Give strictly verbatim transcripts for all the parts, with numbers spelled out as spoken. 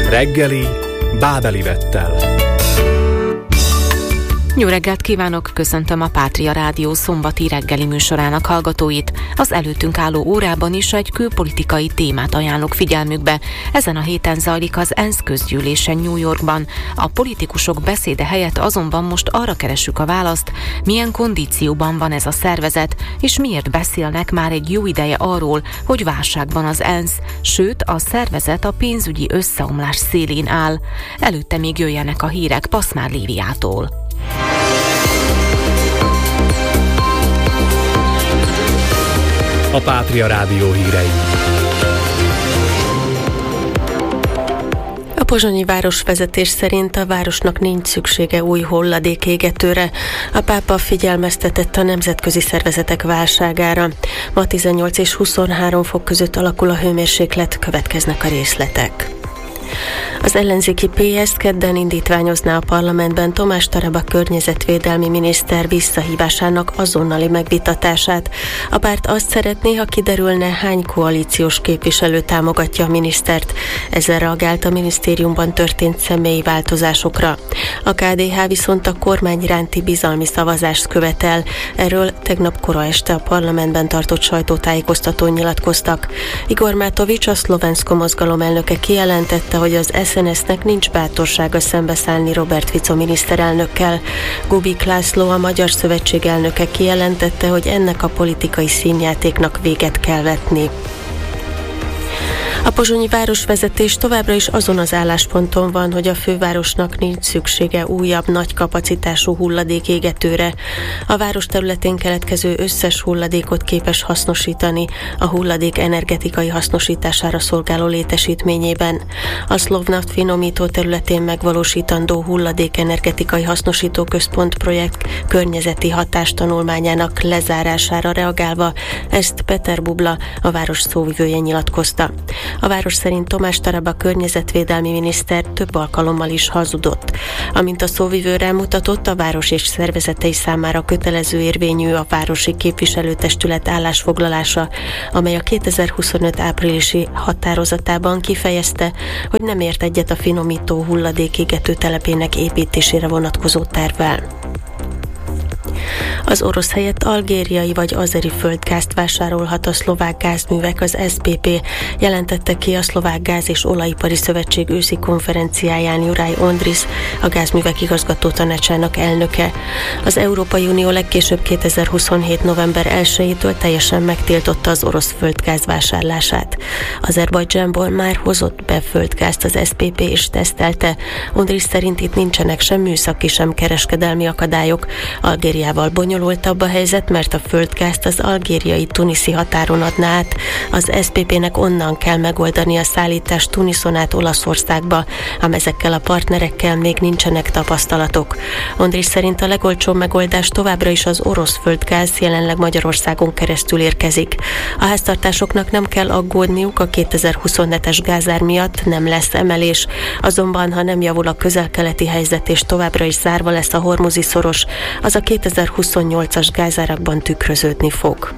Reggeli Bábeli Vettel. Jó reggelt kívánok, köszöntöm a Pátria Rádió szombati reggeli műsorának hallgatóit. Az előttünk álló órában is egy külpolitikai témát ajánlok figyelmükbe. Ezen a héten zajlik az ENSZ közgyűlésen New Yorkban. A politikusok beszéde helyett azonban most arra keressük a választ, milyen kondícióban van ez a szervezet, és miért beszélnek már egy jó ideje arról, hogy válságban az ENSZ, sőt a szervezet a pénzügyi összeomlás szélén áll. Előtte még jöjjenek a hírek Paszmár Líviától. A Pátria Rádió hírei. A pozsonyi városvezetés szerint a városnak nincs szüksége új hulladékégetőre. A pápa figyelmeztetett a nemzetközi szervezetek válságára. Ma tizennyolc és huszonhárom fok között alakul a hőmérséklet, következnek a részletek. Az ellenzéki pé es kedden indítványozná a parlamentben Tomás Taraba környezetvédelmi miniszter visszahívásának azonnali megvitatását. A párt azt szeretné, ha kiderülne, hány koalíciós képviselő támogatja a minisztert. Ezzel reagált a minisztériumban történt személyi változásokra. A ká dé há viszont a kormány iránti bizalmi szavazást követel. Erről tegnap kora este a parlamentben tartott sajtótájékoztatón nyilatkoztak. Igor Matovics, a Szlovenszko mozgalom elnöke kijelentette, hogy az es en es-nek nincs bátorsága szembeszállni Robert Fico miniszterelnökkel. Kubik László, a Magyar Szövetség elnöke kijelentette, hogy ennek a politikai színjátéknak véget kell vetni. A pozsonyi városvezetés továbbra is azon az állásponton van, hogy a fővárosnak nincs szüksége újabb nagy kapacitású hulladékégetőre. A város területén keletkező összes hulladékot képes hasznosítani a hulladék energetikai hasznosítására szolgáló létesítményében. A Szlovnaft finomító területén megvalósítandó hulladék energetikai hasznosító központ projekt környezeti hatástanulmányának lezárására reagálva ezt Peter Bubla, a város szóvivője nyilatkozta. A város szerint Tomás Taraba környezetvédelmi miniszter több alkalommal is hazudott. Amint a szóvivő rámutatott, a város és szervezetei számára kötelező érvényű a városi képviselőtestület állásfoglalása, amely a kétezer-huszonöt áprilisi határozatában kifejezte, hogy nem ért egyet a finomító hulladékégető telepének építésére vonatkozó tervvel. Az orosz helyett algériai vagy azeri földgázt vásárolhat a szlovák gázművek, az es pé pé jelentette ki a Szlovák Gáz- és Olajipari Szövetség őszi konferenciáján Juraj Ondris, a gázművek igazgató tanácsának elnöke. Az Európai Unió legkésőbb kétezer-huszonhét november elsejétől teljesen megtiltotta az orosz földgáz vásárlását. Azerbajdzsánból már hozott be földgázt az es pé pé és tesztelte. Ondris szerint itt nincsenek sem műszaki, sem kereskedelmi akadályok. Algériával bonyolultabb a helyzet, mert a földgázt az algériai-tuniszi határon adná át. Az es pé pének onnan kell megoldani a szállítást Tuniszon át Olaszországba, ám ezekkel a partnerekkel még nincsenek tapasztalatok. Ondris szerint a legolcsóbb megoldás továbbra is az orosz földgáz, jelenleg Magyarországon keresztül érkezik. A háztartásoknak nem kell aggódniuk, a kétezer-huszonhetes gázár miatt nem lesz emelés, azonban ha nem javul a közel-keleti helyzet és továbbra is zárva lesz a hormuzi szoros, az a kétezer-huszonnyolcas gázárakban tükröződni fog.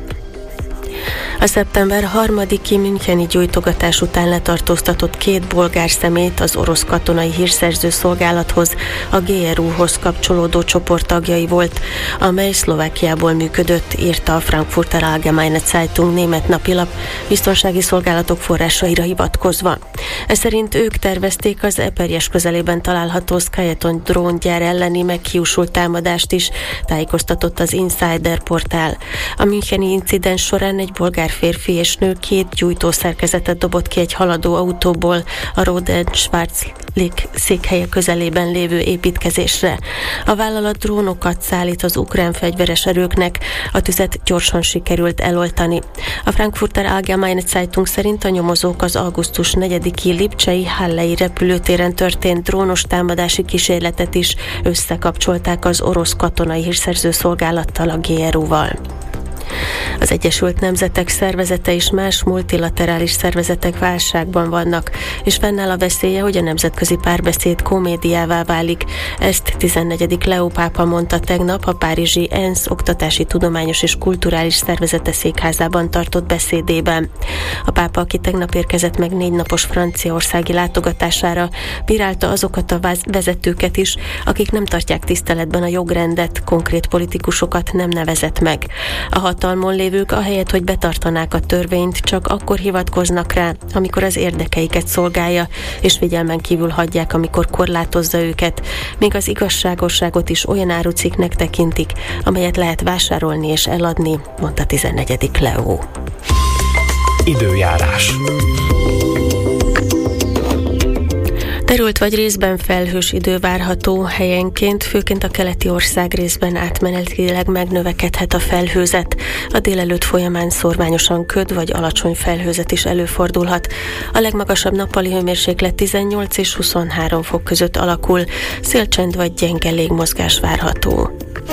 A szeptember harmadiki müncheni gyújtogatás után letartóztatott két bolgár személyt az orosz katonai hírszerző szolgálathoz, a gé er u-hoz kapcsolódó csoport tagjai volt, amely Szlovákiából működött, írta a Frankfurter Allgemeine Zeitung német napilap biztonsági szolgálatok forrásaira hivatkozva. Ez szerint ők tervezték az Eperjes közelében található Skyeton dróngyár elleni meghiúsult támadást is, tájékoztatott az Insider portál. A müncheni incidens során egy bolgár férfi és nő két gyújtószerkezetet dobott ki egy haladó autóból a Roden-Schwarzlich székhelye közelében lévő építkezésre. A vállalat drónokat szállít az ukrán fegyveres erőknek, a tüzet gyorsan sikerült eloltani. A Frankfurter Allgemeine Zeitung szerint a nyomozók az augusztus negyediki lipcsei Hallei repülőtéren történt drónos támadási kísérletet is összekapcsolták az orosz katonai hírszerző szolgálattal, a gé er u-val. Az Egyesült Nemzetek Szervezete és más multilaterális szervezetek válságban vannak, és fennáll a veszélye, hogy a nemzetközi párbeszéd komédiává válik. Ezt tizennegyedik Leó pápa mondta tegnap a párizsi ENSZ Oktatási, Tudományos és Kulturális Szervezete székházában tartott beszédében. A pápa, aki tegnap érkezett meg négy napos franciaországi látogatására, bírálta azokat a vezetőket is, akik nem tartják tiszteletben a jogrendet, konkrét politikusokat nem nevezett meg. A hatalmon lévők ahelyett, hogy betartanák a törvényt, csak akkor hivatkoznak rá, amikor az érdekeiket szolgálja, és figyelmen kívül hagyják, amikor korlátozza őket, míg az igazságosságot is olyan árucikknek tekintik, amelyet lehet vásárolni és eladni, mondta tizennegyedik Leó. Időjárás. Terült vagy részben felhős idő várható, helyenként, főként a keleti ország részben átmenetileg megnövekedhet a felhőzet. A délelőtt folyamán szórványosan köd vagy alacsony felhőzet is előfordulhat. A legmagasabb nappali hőmérséklet tizennyolc és huszonhárom fok között alakul, szélcsend vagy gyenge légmozgás várható.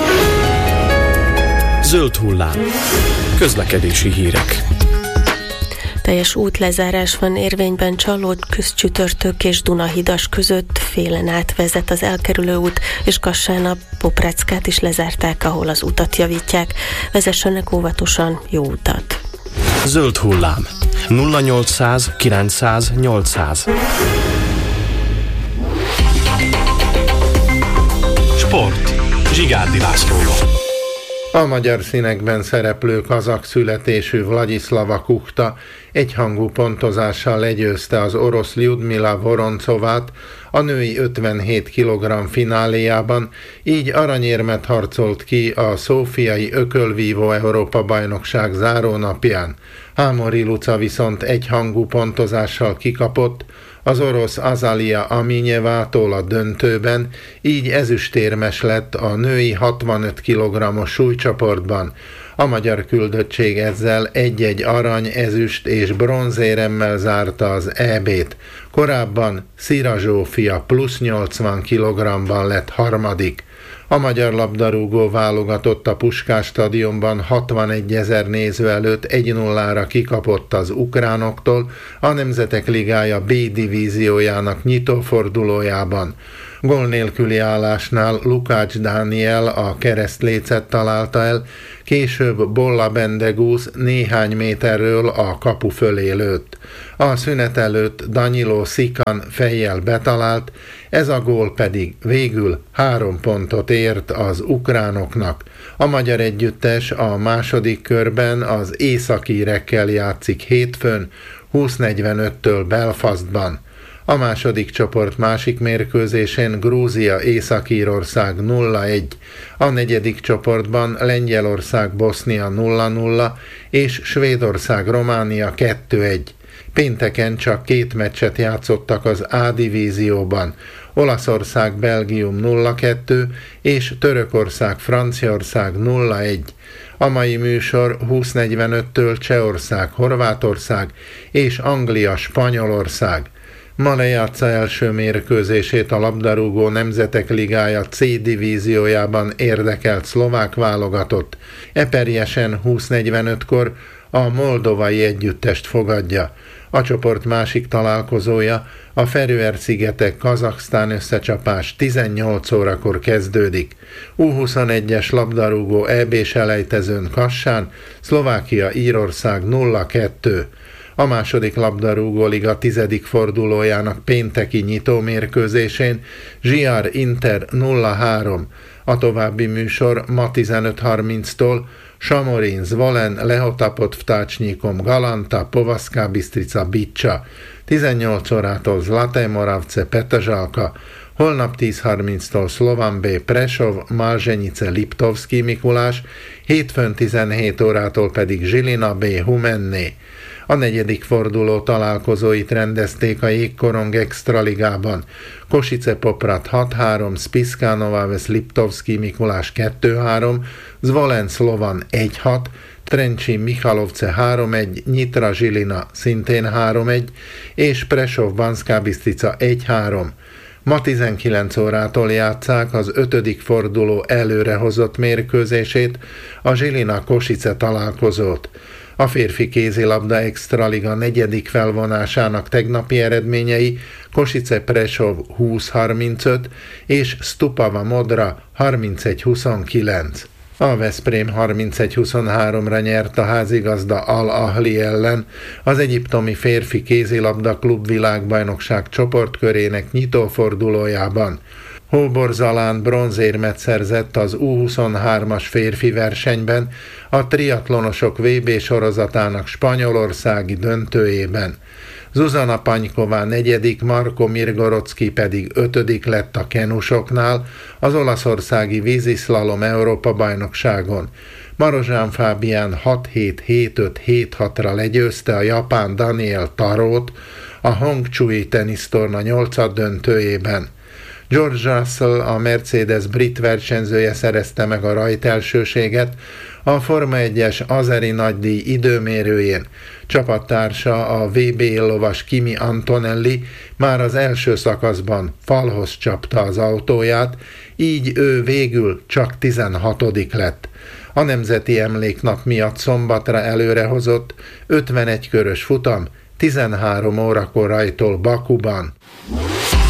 Zöld hullám. Közlekedési hírek. Teljes útlezárás van érvényben Csalód-Közcsütörtök és Dunahidas között, félen át vezet az elkerülő út, és Kassán a Poprackát is lezárták, ahol az utat javítják. Vezessenek óvatosan, jó utat! Zöld hullám. nulla nyolcszáz kilencszáz nyolcszáz. Sport. Zsigárdi Lászlóval. A magyar színekben szereplő kazak születésű Vladislava Kuchta egyhangú pontozással legyőzte az orosz Lyudmila Voroncovát a női ötvenhét kilogramm fináléjában, így aranyérmet harcolt ki a szófiai ökölvívó Európa-bajnokság zárónapján. Hámori Luca viszont egyhangú pontozással kikapott az orosz Azalia Aminyevától a döntőben, így ezüstérmes lett a női hatvanöt kilogrammos súlycsoportban. A magyar küldöttség ezzel egy-egy arany, ezüst és bronzéremmel zárta az é bét. Korábban Szira Zsófia plusz nyolcvan kilogrammban lett harmadik. A magyar labdarúgó válogatott a Puskás stadionban hatvanegyezer néző előtt egy nullára kikapott az ukránoktól a Nemzetek Ligája B divíziójának nyitófordulójában. Gól nélküli állásnál Lukács Dániel a keresztlécet találta el, később Bolla Bendegúz néhány méterről a kapu fölé lőtt. A szünet előtt Danilo Sikan fejjel betalált, ez a gól pedig végül három pontot ért az ukránoknak. A magyar együttes a második körben az északírekkel játszik hétfőn, húsz negyvenöttől Belfastban. A második csoport másik mérkőzésén Grúzia Észak-Írország nulla egy, a negyedik csoportban Lengyelország Bosznia nulla nulla és Svédország Románia kettő egy. Pénteken csak két meccset játszottak az A divízióban, Olaszország Belgium nulla kettő és Törökország Franciaország nulla egy. A mai műsor húsz negyvenöttől Csehország Horvátország és Anglia Spanyolország. Ma lejátsza első mérkőzését a labdarúgó Nemzetek Ligája C divíziójában érdekelt szlovák válogatott. Eperjesen húsz negyvenötkor a moldovai együttest fogadja. A csoport másik találkozója, a Feröer-szigetek Kazaksztán összecsapás tizennyolc órakor kezdődik. U huszonegyes labdarúgó é bés elejtezőn Kassán, Szlovákia Írország nulla kettő. A második labdarúgó liga tizedik fordulójának pénteki nyitómérkőzésén Zsiar Inter nulla három. A további műsor ma tizenöt harminctól Samorin Zvolen Lehotapot Vtácsnyikom Galanta Povaszká Bistrica Bicsa, tizennyolc órától Zlaté Moravce Petržalka, holnap tíz harminctól Slovan B Prešov Malzenice Liptovský Mikulás, hétfőn tizenhét órától pedig Žilina B Humenné. A negyedik forduló találkozóit rendezték a Jégkorong Extraligában. Košice Poprad hat három, Spišská Nová Ves Liptovský Mikulás kettő három, Zvolen Slovan egy hat, Trenčín Michalovce három egy, Nyitra Žilina szintén három egy, és Prešov Banská Bystrica egy három. Ma tizenkilenc órától játsszák az ötödik forduló előrehozott mérkőzését, a Žilina-Košice találkozót. A férfi kézilabda extraliga negyedik felvonásának tegnapi eredményei Košice Prešov húsz harmincöt és Stupava Modra harmincegy huszonkilenc. A Veszprém harmincegy huszonháromra nyert a házigazda Al-Ahli ellen az egyiptomi férfi kézilabda klub világbajnokság csoportkörének nyitófordulójában. Hóbor Zalán bronzérmet szerzett az U huszonhármas férfi versenyben, a triatlonosok vé bé sorozatának spanyolországi döntőjében. Zuzana Panyková negyedik, Marko Mirgorodszki pedig ötödik lett a kenusoknál az olaszországi víziszlalom Európa-bajnokságon. Marozsán Fábián hat hét hét öt hét hatra legyőzte a japán Daniel Tarót a Hangcsui tenisztorna nyolcad döntőjében. George Russell, a Mercedes brit versenyzője szerezte meg a rajtelsőséget a Forma egyes azeri nagydíj időmérőjén. Csapattársa, a vé bé lovas Kimi Antonelli már az első szakaszban falhoz csapta az autóját, így ő végül csak tizenhatodik lett. A Nemzeti Emléknap miatt szombatra előrehozott ötvenegy körös futam tizenhárom órakor rajtol Bakuban.